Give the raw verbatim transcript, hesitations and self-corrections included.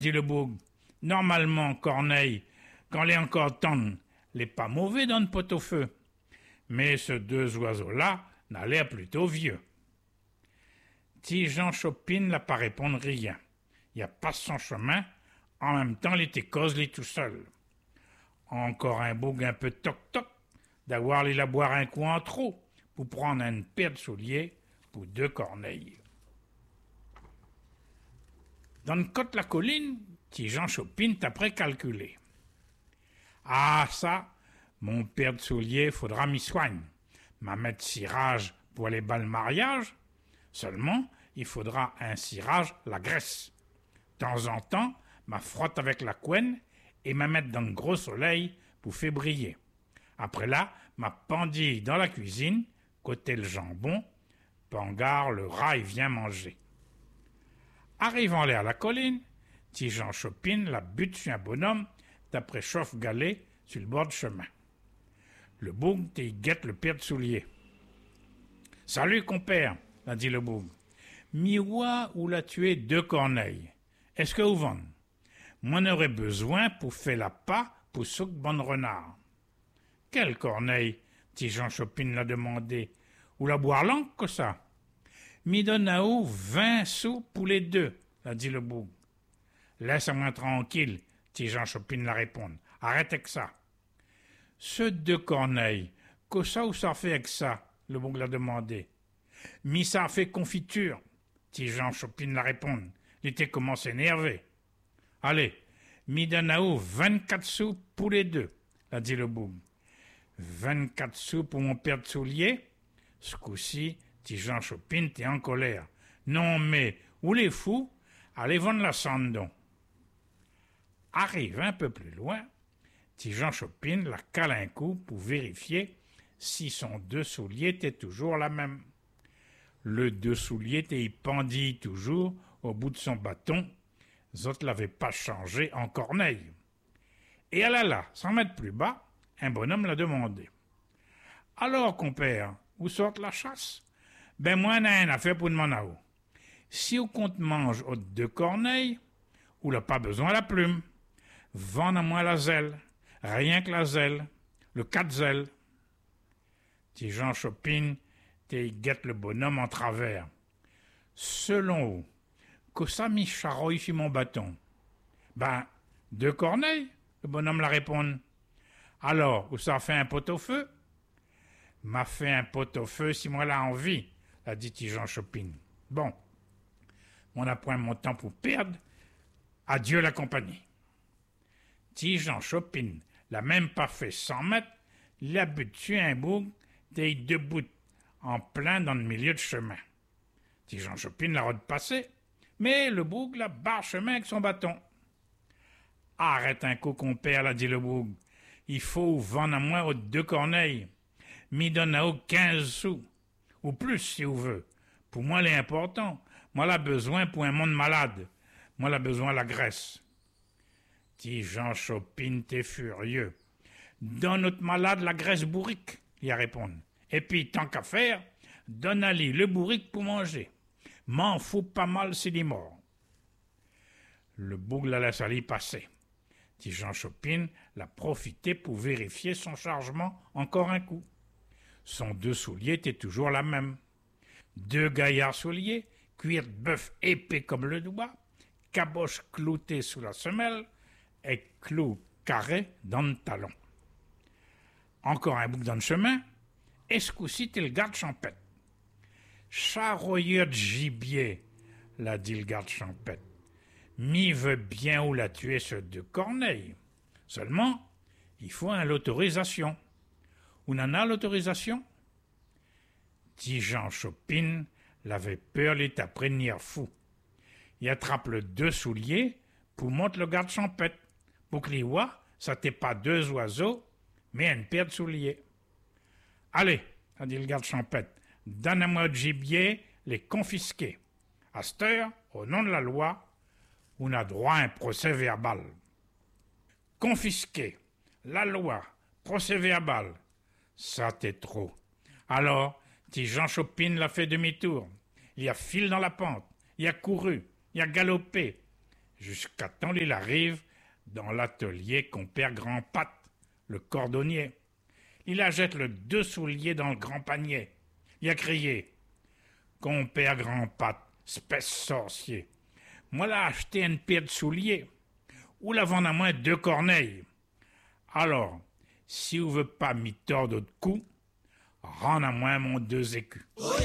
dit le bougre. Normalement, Corneille, quand les encore tendre, les pas mauvais dans le pot-au-feu. Mais ces deux oiseaux-là n'a l'air plutôt vieux. Petit Jean Chopin n'a pas répondre rien. Il a pas son chemin, en même temps il était cause tout seul. Encore un bougre un peu toc-toc, d'avoir les la boire un coup en trop, pour prendre une paire de souliers pour deux Corneilles. Dans le côte la colline, petit Jean Chopin t'a prêt calculé. Ah ça, mon père de souliers faudra m'y soigne. Ma mettre cirage pour aller bas le mariage. Seulement, il faudra un cirage la graisse. De temps en temps, ma frotte avec la couenne et ma mettre dans le gros soleil pour faire briller. Après là, ma pendille dans la cuisine, côté le jambon, Pangard, le rat, il vient manger. Arrivant là à la colline, petit Jean Chopin la bute sur un bonhomme d'après chauffe galet sur le bord du chemin. Le bougre, il guette le père de soulier. « Salut, compère !» a dit le bougre. « Miwa ou l'a tué deux corneilles. Est-ce que vous vendez? Moi n'aurais besoin pour faire la pas pour souk bon renard. »« Quelle corneille ?» petit Jean Chopin l'a demandé. « Ou la boire langue que ça ?»« Mi donne à où vingt sous pour les deux, » a dit le bougre. « Laisse-moi tranquille, » petit Jean Chopin l'a répondu. « Arrête avec ça. »« Ce deux corneilles, que ça ou ça fait avec ça ?» le bougre l'a demandé. « Mi ça fait confiture, » petit Jean Chopin l'a répondu. Il était commencé à s'énerver. « Allez, mi donne à où vingt-quatre sous pour les deux, » a dit le bougre. « Vingt-quatre sous pour mon père de soulier ?» Ce coup-ci, petit Jean Chopin était en colère. « Non, mais, où les fous? Allez vendre la sandon. » Arrive un peu plus loin, petit Jean Chopin la cale un coup pour vérifier si son deux souliers était toujours la même. Le deux souliers était pendit toujours au bout de son bâton. Les autres l'avaient pas changé en corneille. Et elle là, sans mettre plus bas, un bonhomme l'a demandé. « Alors, compère, où sort la chasse? Ben moi, n'a rien à faire pour demander à vous. Si vous compte mange aux deux corneilles, vous n'a pas besoin de la plume. Vends à moi la zèle, rien que la zèle, le quatre zèle. » Petit Jean Chopin, t'es guette le bonhomme en travers. « Selon vous, que ça m'y charouille sur mon bâton? »« Ben, deux corneilles, » le bonhomme la répond. « Alors, où ça fait un pot-au-feu? »« M'a fait un pot-au-feu si moi l'a envie, » a dit Jean Chopin. « Bon, on n'a point mon temps pour perdre. Adieu la compagnie. » Petit Jean Chopin l'a même pas fait cent mètres, l'a buté un bougre, t'es debout en plein dans le milieu de chemin. Petit Jean Chopin l'a repassé, mais le bougre la barre chemin avec son bâton. « Arrête un coup, compère, l'a dit le bougre. Il faut vendre à moi aux deux corneilles. M'y donne à eux quinze sous, ou plus si vous veut. Pour moi, l'est important. Moi, l'a besoin pour un monde malade. Moi, l'a besoin la graisse. » Petit Jean Chopin, t'es furieux. « Donne notre malade la graisse bourrique, » il a répondu. « Et puis, tant qu'à faire, donne à lui le bourrique pour manger. M'en fous pas mal s'il est mort. » Le bougre la laisse aller passer. Petit Jean Chopin l'a profité pour vérifier son chargement encore un coup. Son deux souliers étaient toujours la même. Deux gaillards souliers, cuir de bœuf épais comme le doigt, caboche cloutée sous la semelle et clous carrés dans le talon. Encore un bouc dans le chemin, et ce coup-ci, t'es le garde champêtre. « Charroyeur de gibier, » l'a dit le garde champêtre. « Mi veut bien où la tuer ce deux corneilles. Seulement, il faut une l'autorisation. On en a l'autorisation? » Petit Jean Chopin l'avait peur, il était après venir fou. Il attrape le deux souliers pour monter le garde champêtre. Pour qu'il voit, ça t'est pas deux oiseaux, mais une paire de souliers. « Allez, » a dit le garde champêtre, « donne-moi le gibier, les confisquer. À cette heure, au nom de la loi, on a droit à un procès verbal. » Confisquer, la loi, procès verbal, ça t'est trop. Alors, petit Jean Chopin l'a fait demi-tour. Il a filé dans la pente, il a couru, il a galopé, jusqu'à temps il arrive dans l'atelier compère Grand Pat, le cordonnier. Il achète le deux souliers dans le grand panier. Il a crié « Compère Grand Pat, espèce sorcier, moi l'a acheté une paire de souliers, ou la vendre à moins deux corneilles. Alors, si vous veut pas m'y tordre de coups, rends à moi mon deux écus. »